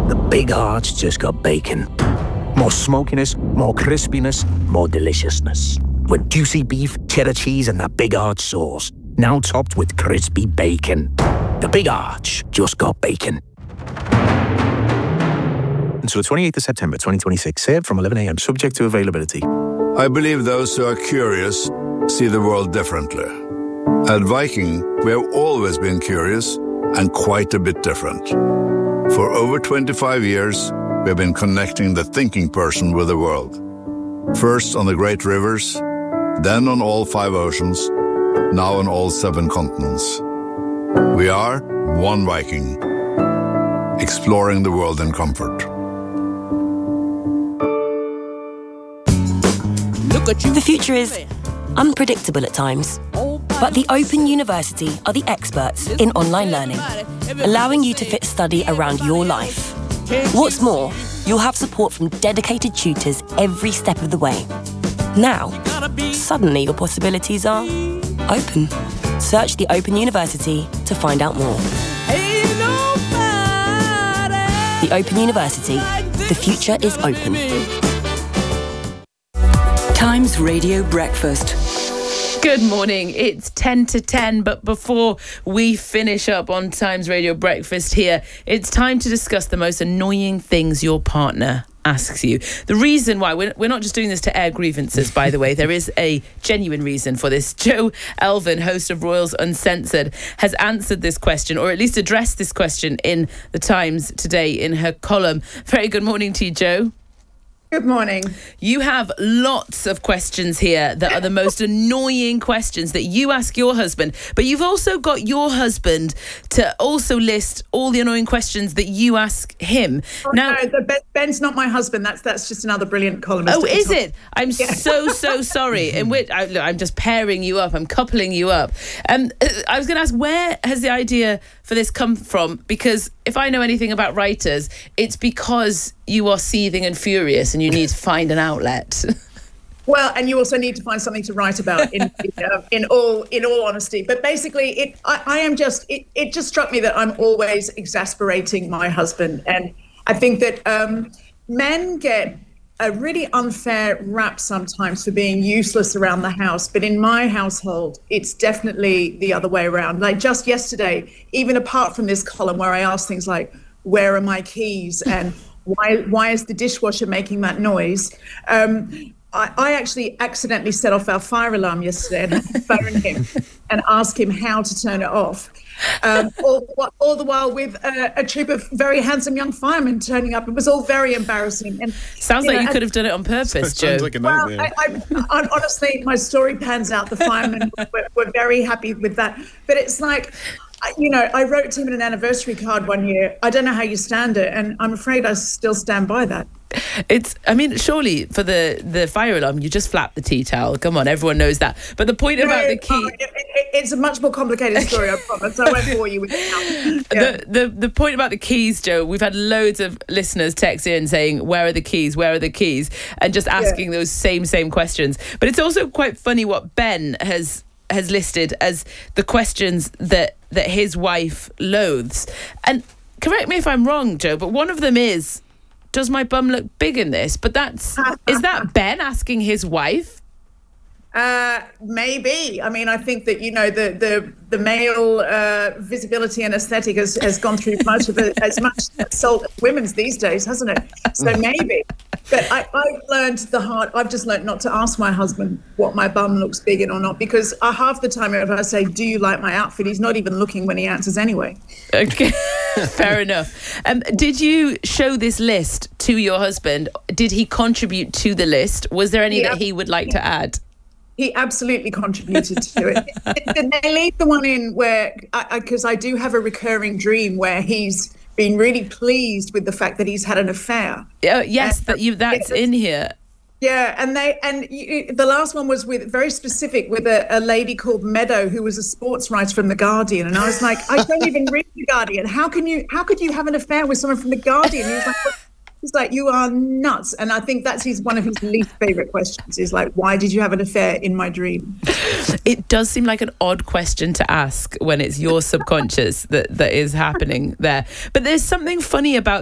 The Big Arch just got bacon. More smokiness, more crispiness, more deliciousness. With juicy beef, cheddar cheese, and that Big Arch sauce. Now topped with crispy bacon. The Big Arch just got bacon. Until the 28th of September 2026, served from 11 a.m. subject to availability. I believe those who are curious see the world differently. At Viking, we have always been curious and quite a bit different. For over 25 years, we have been connecting the thinking person with the world. First on the great rivers, then on all 5 oceans, now on all 7 continents. We are one Viking, exploring the world in comfort. The future is unpredictable at times, but the Open University are the experts in online learning, allowing you to fit study around your life. What's more, you'll have support from dedicated tutors every step of the way. Now, suddenly your possibilities are open. Search the Open University to find out more. The Open University. The future is open. Times Radio Breakfast. Good morning. It's 10 to 10, but before we finish up on Times Radio Breakfast here, it's time to discuss the most annoying things your partner asks you. The reason why, we're not just doing this to air grievances, by the way. There is a genuine reason for this. Jo Elvin, host of Royals Uncensored, has answered this question, or at least addressed this question in the Times today in her column. Very good morning to you, Jo. Good morning. You have lots of questions here that are the most annoying questions that you ask your husband, but you've also got your husband to also list all the annoying questions that you ask him. Oh, now, no, Ben's not my husband. That's just another brilliant columnist. Oh, is it? I'm so sorry. In which I'm just pairing you up. I'm coupling you up. I was going to ask, where has the idea for this come from? Because if I know anything about writers, it's because you are seething and furious and you need to find an outlet. Well, and you also need to find something to write about in all honesty. But basically, it just struck me that I'm always exasperating my husband. And I think that men get a really unfair rap sometimes for being useless around the house. But in my household, it's definitely the other way around. Like just yesterday, even apart from this column where I asked things like, where are my keys? And why is the dishwasher making that noise? I actually accidentally set off our fire alarm yesterday and had to phone him and ask him how to turn it off. All the while with a troop of very handsome young firemen turning up. It was all very embarrassing. And sounds like you could have done it on purpose, Jo. Sounds like a nightmare. Well, I honestly, my story pans out. The firemen were very happy with that. But it's like, I wrote to him an anniversary card one year. I don't know how you stand it, and I'm afraid I still stand by that. Surely for the fire alarm, you just flap the tea towel. Come on, everyone knows that. But the point about the key... It's a much more complicated story, I promise. I won't bore you with it now. Yeah. The point about the keys, Jo, we've had loads of listeners text in saying, where are the keys? Where are the keys? And just asking those same questions. But it's also quite funny what Ben has listed as the questions that his wife loathes. And correct me if I'm wrong, Jo, but one of them is, does my bum look big in this? But is that Ben asking his wife? Maybe. I mean, I think that, the male visibility and aesthetic has gone through as much assault as women's these days, hasn't it? So maybe. But I've just learned not to ask my husband what my bum looks big in or not, because half the time if I say, do you like my outfit, he's not even looking when he answers anyway. Okay, fair enough. Did you show this list to your husband? Did he contribute to the list? Was there any that he would like to add? He absolutely contributed to it. Did they leave the one in where, because I do have a recurring dream where he's been really pleased with the fact that he's had an affair. Yes, that's in here. Yeah, and the last one was very specific with a lady called Meadow, who was a sports writer from The Guardian, and I was like, I don't even read The Guardian. How could you have an affair with someone from The Guardian? He's like, you are nuts. And I think that's one of his least favourite questions is like, why did you have an affair in my dream? It does seem like an odd question to ask when it's your subconscious that is happening there. But there's something funny about